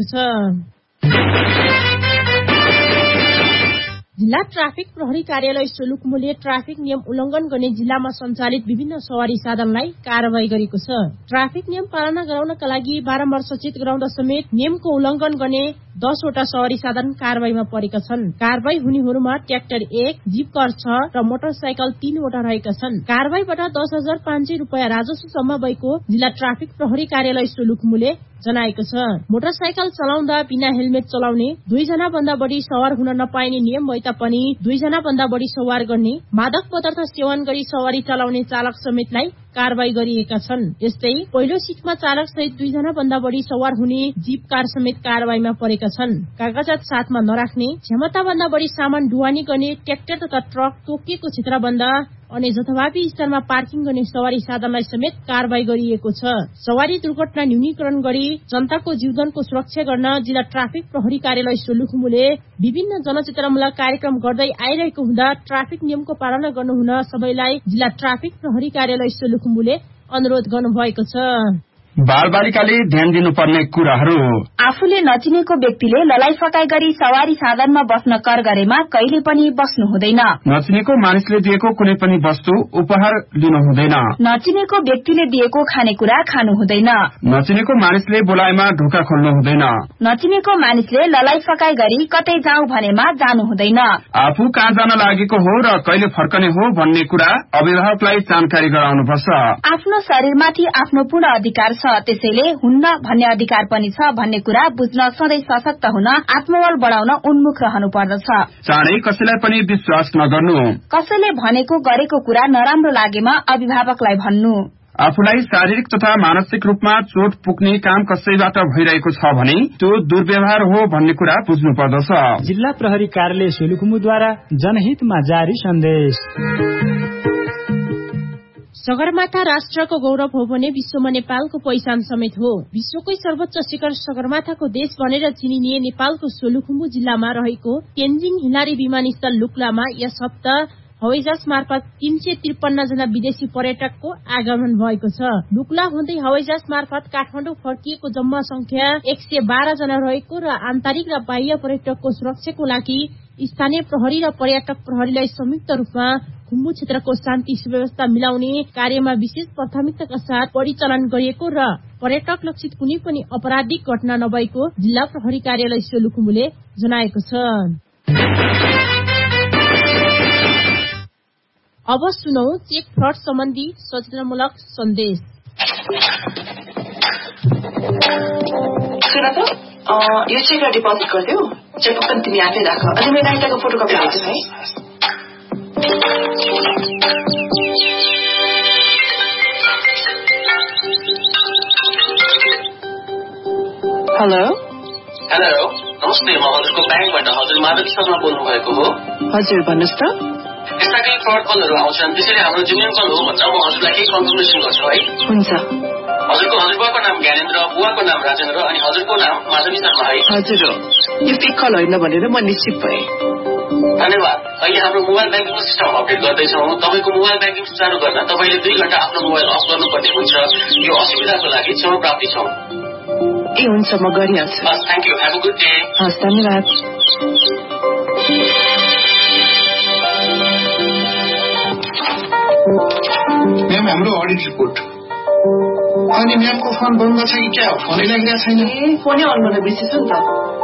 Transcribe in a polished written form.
गरेको छ। जिल्ला ट्राफिक प्रहरी कार्यालय सोलुखुम्बुले ट्राफिक नियम उल्लङ्घन गर्ने जिल्लामा सञ्चालित विभिन्न सवारी साधनलाई कारबाही गरेको छ। ट्राफिक नियम पालना गराउनका लागि बारम्बार सचेत गराउँदा समेत नियमको उल्लङ्घन गर्ने 10 वटा सवारी साधन कारबाहीमा परेका छन्। कारबाही हुनेहरूमा ट्र्याक्टर 1, जीप कार 6 र मोटरसाइकल 3 वटा रहेका छन्। कारबाहीबाट 10,500 रुपैयाँ राजस्व जम्मा भएको जिल्ला ट्राफिक प्रहरी कार्यालय सोलुखुम्बुले जनाएको छ। मोटरसाइकल चलाउँदा बिना हेलमेट चलाउने, 2 जना भन्दा बढी सवार हुन नपाइने नियम भए तापनि 2 जना भन्दा बढी सवार गर्ने, मादक पदार्थ सेवन गरी सवारी चलाउने चालक समेतलाई कारबाही गरिएका छन्। यस्तै पहिलो सीटमा चालक सहित 2 जना भन्दा बढी सवार हुने जीप कार समेत कारबाहीमा परेका छन्। कागजात साथमा नराख्ने, क्षमता भन्दा बढी सामान ढुवानी गर्ने, ट्र्याक्टर तथा ट्रक तोकिएको क्षेत्रभन्दा अनि जथाभावी स्थानमा पार्किङ गर्ने सवारी साधनलाई समेत कारबाही गरिएको छ। सवारी दुर्घटना न्यूनीकरण गरी जनताको जीवनको सुरक्षा गर्न जिल्ला ट्राफिक प्रहरी कार्यालय सोलुखुम्बुले विभिन्न जनचेतनामूलक कार्यक्रम गर्दै आइरहेको हुँदा ट्राफिक नियमको पालना गर्नुहुन सबैलाई जिल्ला ट्राफिक प्रहरी कार्यालय सोलुखुम्बुले अनुरोध गर्नुभएको छ। बालबालिकाले ध्यान दिनुपर्ने कुराहरू। आफूले नचिनेको व्यक्तिले ललाइ फकाइ गरी सवारी साधनमा बस्न कर गरेमा कहिले पनि बस्नु हुँदैन। नचिनेको मानिसले दिएको कुनै पनि वस्तु उपहार लिनु हुँदैन। नचिनेको व्यक्तिले दिएको खानेकुरा खानु हुँदैन। नचिनेको मानिसले बोलाएमा ढोका खोल्नु हुँदैन। नचिनेको मानिसले ललाइ फकाइ गरी कतै जाऊ भनेमा जानु हुँदैन। आफू कहाँ जान लागेको हो र कहिले फर्कने हो भन्ने कुरा अभिभावकलाई जानकारी गराउनुपर्छ। आफ्नो शरीरमाथि आफ्नो पूर्ण अधिकार छ, त्यसैले हुन्न भन्ने अधिकार पनि छ भन्ने कुरा बुझ्न सधैँ सशक्त हुन आत्मबल बढाउन उन्मुख रहनु पर्दछ। चाँडै कसैलाई पनि विश्वास नगर्नु। कसैले भनेको गरेको कुरा नराम्रो लागेमा अभिभावकलाई भन्नु। आफूलाई शारीरिक तथा मानसिक रूपमा चोट पुग्ने काम कसैबाट भइरहेको छ भने त्यो दुर्व्यवहार हो भन्ने कुरा बुझ्नु पर्दछ। जिल्ला प्रहरी कार्यालय सोलुखुम्बुद्वारा जनहितमा जारी सन्देश। सगरमाथा राष्ट्रको गौरव हो भने विश्वमा नेपालको पहिचान समेत हो। विश्वकै सर्वोच्च शिखर सगरमाथाको देश भनेर चिनिने नेपालको सोलुखुम्बु जिल्लामा रहेको तेन्जिङ हिलारी विमानस्थल लुक्लामा यस हप्ता हवाईजहाज मार्फत 353 जना विदेशी पर्यटकको आगमन भएको छ। लुक्ला हुँदै हवाईजहाज मार्फत काठमाडौँ फर्किएको जम्मा संख्या 112 जना रहेको र आन्तरिक र बाह्य पर्यटकको सुरक्षाको लागि स्थानीय प्रहरी र पर्यटक प्रहरीलाई संयुक्त रूपमा खुम्बु क्षेत्रको शान्ति सुव्यवस्था मिलाउने कार्यमा विशेष प्राथमिकताका साथ परिचालन गरिएको र पर्यटक लक्षित कुनै पनि आपराधिक घटना नभएको जिल्ला प्रहरी कार्यालय सोलुखुम्बुले जनाएको छ। अब सुनौ चेक फ्रड सम्बन्धी सचेतनामूलक सन्देश। सुन त, यो चेक डिपोजिट गरिदेऊ, चेकबुक पनि तिमी आफै राख, अनि मेरो आइटाको फोटोकपी हाल्छु है। हेलो हेलो, नमस्ते, म हजुरको ब्याङ्कबाट हजुर माधवी शर्मा बोल्नु भएको हो। हजुर, भन्नुहोस् त। यस्ता केही फ्रड कलहरू आउँछन्, त्यसैले हाम्रो जेन्युन कल हो भनेर म हजुरलाई केही कन्फर्मेसन गर्छु है। हुन्छ। हजुरबाको नाम ज्ञानेन्द्र, बुवाको नाम राजेन्द्र अनि हजुरको नाम माधवी शर्मा है। हजुर हो, यो फेक कल होइन भनेर म निश्चित भएँ। धन्यवाद। अहिले हाम्रो मोबाइल ब्याङ्किङको सिस्टम अपडेट गर्दैछौँ। तपाईँको मोबाइल ब्याङ्किङ सुचारू गर्न तपाईँले 2 घण्टा आफ्नो मोबाइल अफ गर्नुपर्ने हुन्छ। यो असुविधाको लागि क्षमा प्राप्ति छौँ। ए हुन्छ, म गरिहाल्छु। Thank you, have a good day. हस्, धन्यवाद। म्याम, हाम्रो अडिट रिपोर्ट। अनि म्यामको फोन बन्द छ कि क्या? फोनै लागिरहेको छैन। फोनै अन गर्न बिर्सेछु नि त।